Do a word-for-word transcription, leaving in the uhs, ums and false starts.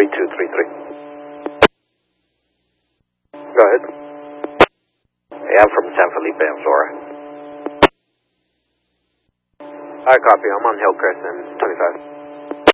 three two three three. Go ahead. Yeah, I'm from San Felipe, I'm sorry. Alright, copy. I'm on Hillcrest and twenty-five.